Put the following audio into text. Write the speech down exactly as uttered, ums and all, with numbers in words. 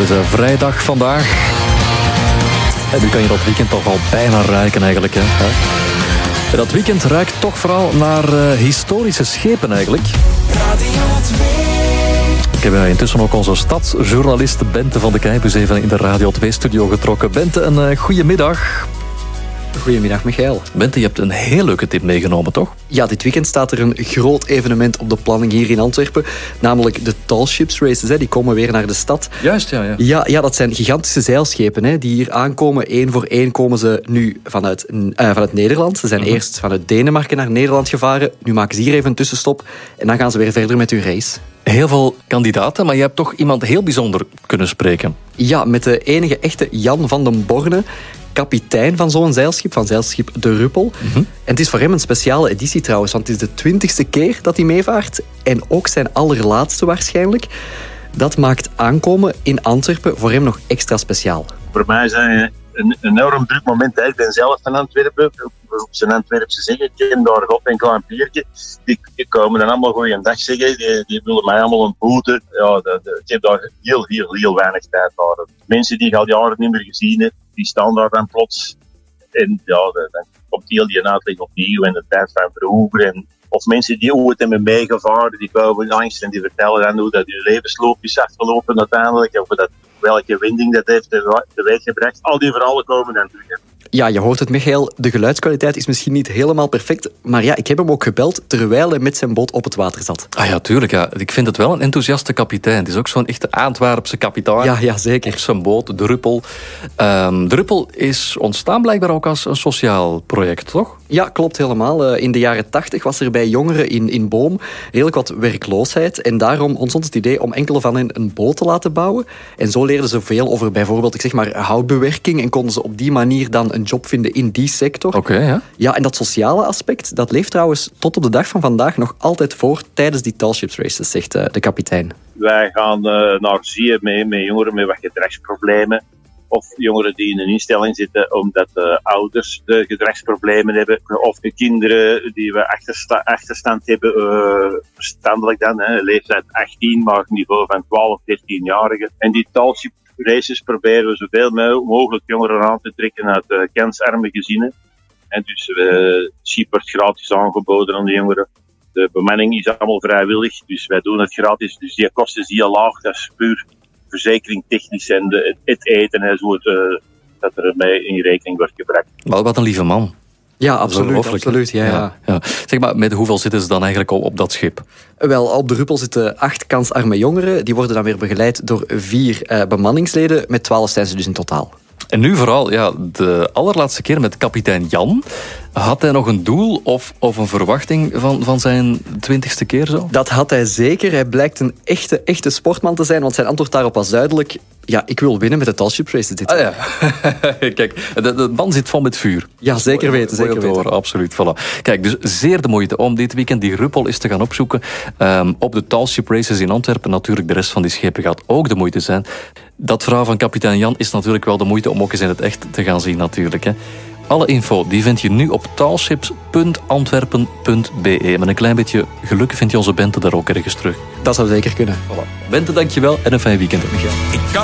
Het is een vrijdag vandaag. En nu kan je dat weekend toch al bijna ruiken eigenlijk. Hè? En dat weekend ruikt toch vooral naar uh, historische schepen eigenlijk. Ik heb intussen ook onze stadsjournalist Bente van de Kijpus even in de Radio twee-studio getrokken. Bente, een uh, goede middag. Goedemiddag, Michael. Bente, je hebt een heel leuke tip meegenomen, toch? Ja, dit weekend staat er een groot evenement op de planning hier in Antwerpen. Namelijk de Tall Ships Races. Hè. Die komen weer naar de stad. Juist, ja. Ja, ja, ja dat zijn gigantische zeilschepen hè, die hier aankomen. Eén voor één komen ze nu vanuit, uh, vanuit Nederland. Ze zijn uh-huh. eerst vanuit Denemarken naar Nederland gevaren. Nu maken ze hier even een tussenstop. En dan gaan ze weer verder met hun race. Heel veel kandidaten, maar je hebt toch iemand heel bijzonder kunnen spreken. Ja, met de enige echte Jan van den Borne, kapitein van zo'n zeilschip, van zeilschip De Ruppel. Mm-hmm. En het is voor hem een speciale editie trouwens, want het is de twintigste keer dat hij meevaart. En ook zijn allerlaatste waarschijnlijk. Dat maakt aankomen in Antwerpen voor hem nog extra speciaal. Voor mij is het een enorm druk moment. Hè. Ik ben zelf van Antwerpen, op zijn Antwerpse zeggen. Ik ken daar God en klein piertje. Die, die komen dan allemaal goeiedag zeggen. Die, die willen mij allemaal een boete. Ja, de, de, ik heb daar heel, heel, heel weinig tijd voor. Mensen die ik al jaren niet meer gezien heb, die staan daar dan plots. En ja, de, dan komt heel die uitleg opnieuw en de tijd van vroeger. En, of mensen die ooit hebben meegevaren, die komen langs en die vertellen dan hoe dat hun levensloop is afgelopen uiteindelijk. Of dat, welke wending dat heeft teweeggebracht. Al die verhalen komen dan terug. Ja, je hoort het, Michael. De geluidskwaliteit is misschien niet helemaal perfect. Maar ja, ik heb hem ook gebeld terwijl hij met zijn boot op het water zat. Ah ja, tuurlijk. Ja. Ik vind het wel een enthousiaste kapitein. Het is ook zo'n echte Antwerpse kapitein. Ja, ja, zeker. Op zijn boot, De Ruppel. Um, De Ruppel is ontstaan blijkbaar ook als een sociaal project, toch? Ja, klopt helemaal. In de jaren tachtig was er bij jongeren in, in Boom redelijk wat werkloosheid. En daarom ontstond het idee om enkele van hen een boot te laten bouwen. En zo leerden ze veel over bijvoorbeeld, ik zeg maar, houtbewerking. En konden ze op die manier dan een job vinden in die sector. Oké, okay, ja. Ja, en dat sociale aspect, dat leeft trouwens tot op de dag van vandaag nog altijd voor tijdens die Tall Ships Races, zegt uh, de kapitein. Wij gaan uh, naar zee met, met jongeren met wat gedragsproblemen. Of jongeren die in een instelling zitten omdat de ouders de gedragsproblemen hebben. Of de kinderen die we achtersta- achterstand hebben, uh, verstandelijk dan. Hè, leeftijd achttien, maar niveau van twaalf, dertien-jarigen. En die Tall Ship Races proberen we zoveel mogelijk jongeren aan te trekken uit uh, kansarme gezinnen. En dus uh, het schip wordt gratis aangeboden aan de jongeren. De bemanning is allemaal vrijwillig, dus wij doen het gratis. Dus die kosten is heel laag, dat is puur verzekering technisch en de, het eten en zo, het, uh, dat er mee in rekening wordt gebracht. Maar wat een lieve man. Ja, absoluut. absoluut ja, ja. Ja, ja. Zeg maar, met hoeveel zitten ze dan eigenlijk op, op dat schip? Wel, op de Ruppel zitten acht kansarme jongeren. Die worden dan weer begeleid door vier uh, bemanningsleden. Met twaalf zijn ze dus in totaal. En nu vooral, ja, de allerlaatste keer met kapitein Jan. Had hij nog een doel of, of een verwachting van, van zijn twintigste keer zo? Dat had hij zeker. Hij blijkt een echte, echte sportman te zijn, want zijn antwoord daarop was duidelijk. Ja, ik wil winnen met de Tall Ships Races dit jaar. Ah, ja. Kijk, de, de man zit vol met vuur. Ja, zeker weten. Zeker weten. Horen, absoluut, voilà. Kijk, dus zeer de moeite om dit weekend die Ruppel eens te gaan opzoeken. Um, op de Tall Ship Races in Antwerpen. Natuurlijk, de rest van die schepen gaat ook de moeite zijn. Dat verhaal van kapitein Jan is natuurlijk wel de moeite om ook eens in het echt te gaan zien natuurlijk. Hè. Alle info die vind je nu op tallships punt antwerpen punt b e. Met een klein beetje geluk vind je onze Bente daar ook ergens terug. Dat zou zeker kunnen. Voilà. Bente, dankjewel en een fijn weekend, Michael.